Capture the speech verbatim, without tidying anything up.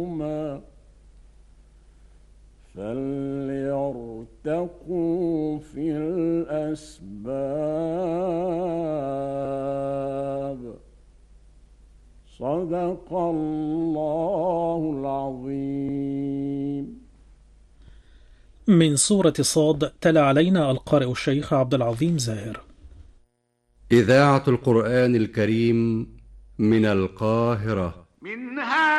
فليرتقوا في الأسباب. صدق الله العظيم. من سورة صاد تلا علينا القارئ الشيخ عبد العظيم زاهر. إذاعة القرآن الكريم من القاهرة. منها